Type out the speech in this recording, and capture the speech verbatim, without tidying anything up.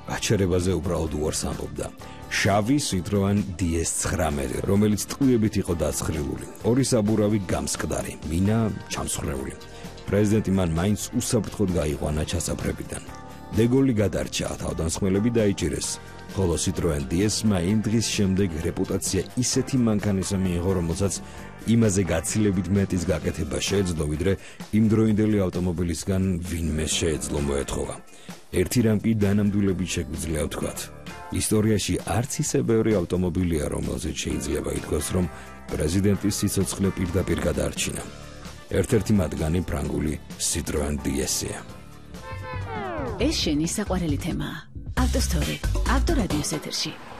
გაჩერებაზე უბრალოდ უარს ამბობდა. შავი Citroen დი ეს ცხრამეტი, რომელიც ტყუებით იყო დაცხრილული. ორი საბურავი გამსკდარი, მინა ჩამსხვრეული. პრეზიდენტი მან მაინც უსაფრთხოდ გაიყვანა ჩასაფრებიდან. დეგოლი გადარჩა, თავდამსხმელები დაიჭირეს. ხოლო Citroen დი ეს-მა იმ დღის შემდეგ რეპუტაცია ისეთი მანქანისა მიიღო, რომელსაც იმაზე გაცილებით მეტის გაკეთება შეეძლო, ვიდრე იმდროინდელი ავტომობილისგან ვინმე შეეძლო მოეთხოვა. ერთი რამ კი დანამდვილებით შეგვიძლია ვთქვათ. ისტორიაში არც ისე ბევრი ავტომობილია, რომელზეც შეიძლება ითქვას, რომ პრეზიდენტის სიცოცხლე პირდაპირ გადაარჩინა. ერთ-ერთი მათგანი ფრანგული Citroen დი ეს-ია. ეს შენი საყვარელი თემაა. ავტოსტორი, ავტორადიოს ეთერში.